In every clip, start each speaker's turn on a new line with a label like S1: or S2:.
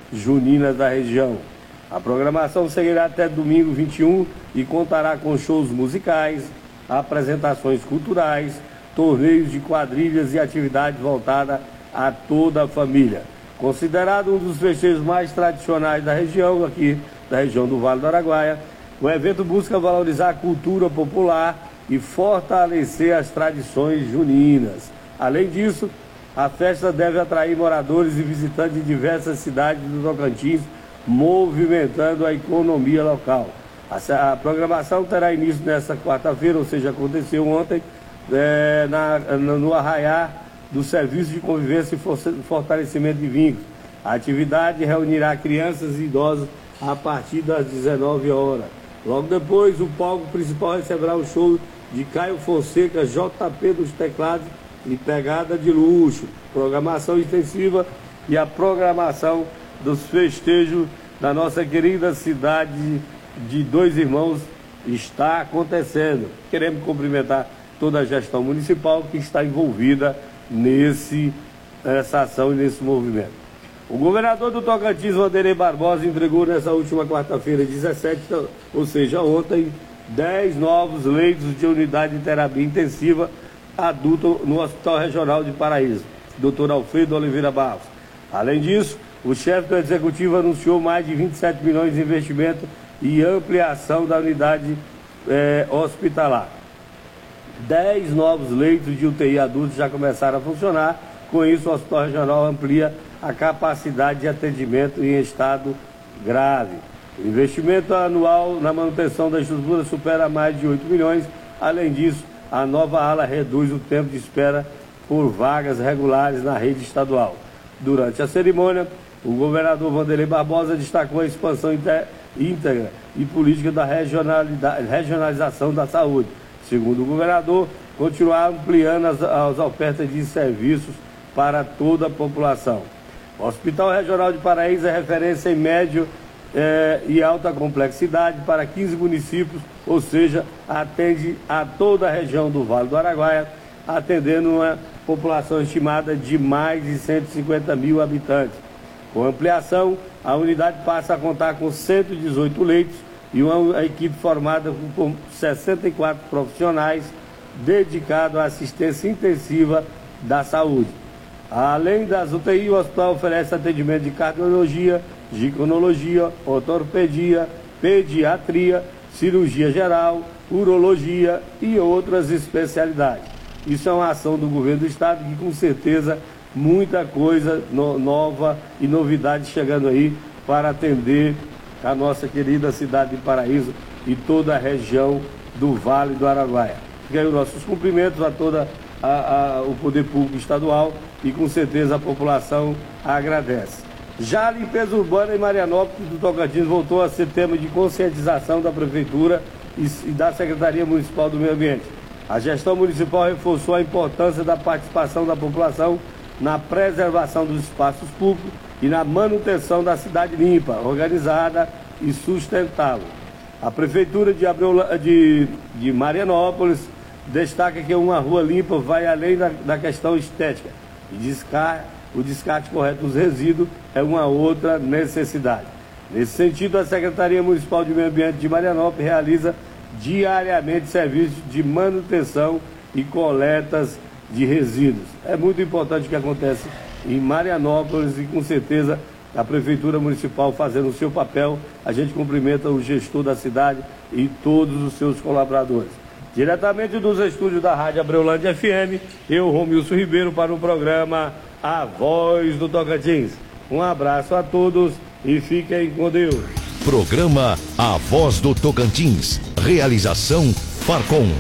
S1: juninas da região. A programação seguirá até domingo 21 e contará com shows musicais, apresentações culturais, torneios de quadrilhas e atividades voltadas a toda a família. Considerado um dos festejos mais tradicionais da região, aqui da região do Vale do Araguaia, o evento busca valorizar a cultura popular e fortalecer as tradições juninas. Além disso, a festa deve atrair moradores e visitantes de diversas cidades do Tocantins, movimentando a economia local. A programação terá início nesta quarta-feira, ou seja, aconteceu ontem, no arraiar do Serviço de Convivência e Fortalecimento de Vínculos. A atividade reunirá crianças e idosos a partir das 19 horas. Logo depois, o palco principal receberá o show de Caio Fonseca, JP dos teclados e pegada de luxo. Programação extensiva e a programação dos festejos da nossa querida cidade de Dois Irmãos está acontecendo. Queremos cumprimentar toda a gestão municipal que está envolvida nessa ação e nesse movimento. O governador do Tocantins, Vanderlei Barbosa, entregou nessa última quarta-feira, 17, ou seja, ontem, 10 novos leitos de unidade de terapia intensiva adulto no Hospital Regional de Paraíso, Dr. Alfredo Oliveira Barros. Além disso, o chefe do Executivo anunciou mais de 27 milhões de investimento e ampliação da unidade hospitalar. 10 novos leitos de UTI adultos já começaram a funcionar. Com isso, o Hospital Regional amplia a capacidade de atendimento em estado grave. O investimento anual na manutenção da estrutura supera mais de 8 milhões. Além disso, a nova ala reduz o tempo de espera por vagas regulares na rede estadual. Durante a cerimônia, o governador Vanderlei Barbosa destacou a expansão íntegra e política da regionalização da saúde. Segundo o governador, continuar ampliando as ofertas de serviços para toda a população. O Hospital Regional de Paraíso é referência em médio e alta complexidade para 15 municípios, ou seja, atende a toda a região do Vale do Araguaia, atendendo uma população estimada de mais de 150 mil habitantes. Com ampliação, a unidade passa a contar com 118 leitos e uma equipe formada por 64 profissionais dedicados à assistência intensiva da saúde. Além das UTI, o hospital oferece atendimento de cardiologia, ginecologia, ortopedia, pediatria, cirurgia geral, urologia e outras especialidades. Isso é uma ação do governo do estado que, com certeza, muita coisa nova e novidade chegando aí para atender a nossa querida cidade de Paraíso e toda a região do Vale do Araguaia. Fica aí os nossos cumprimentos a toda o poder público estadual e com certeza a população agradece. Já a limpeza urbana em Marianópolis do Tocantins voltou a ser tema de conscientização da Prefeitura e da Secretaria Municipal do Meio Ambiente. A gestão municipal reforçou a importância da participação da população na preservação dos espaços públicos e na manutenção da cidade limpa, organizada e sustentável. A Prefeitura de Marianópolis destaca que uma rua limpa vai além da questão estética e o descarte correto dos resíduos é uma outra necessidade. Nesse sentido, a Secretaria Municipal de Meio Ambiente de Marianópolis realiza diariamente serviços de manutenção e coletas de resíduos. É muito importante o que acontece em Marianópolis e com certeza a Prefeitura Municipal fazendo o seu papel. A gente cumprimenta o gestor da cidade e todos os seus colaboradores. Diretamente dos estúdios da Rádio Abreulândia FM, eu, Romilson Ribeiro, para o programa A Voz do Tocantins. Um abraço a todos e fiquem com Deus.
S2: Programa A Voz do Tocantins. Realização Farcom.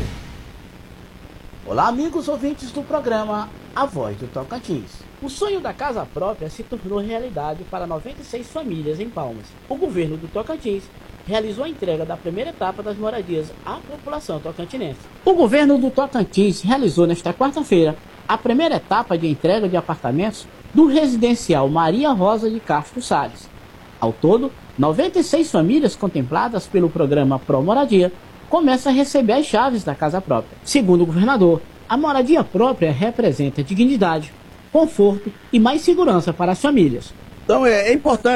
S3: Olá, amigos ouvintes do programa A Voz do Tocantins. O sonho da casa própria se tornou realidade para 96 famílias em Palmas. O governo do Tocantins realizou a entrega da primeira etapa das moradias à população tocantinense. O governo do Tocantins realizou nesta quarta-feira a primeira etapa de entrega de apartamentos do residencial Maria Rosa de Castro Salles. Ao todo, 96 famílias contempladas pelo programa Pro Moradia começam a receber as chaves da casa própria. Segundo o governador, a moradia própria representa dignidade, conforto e mais segurança para as famílias.
S4: Então é importante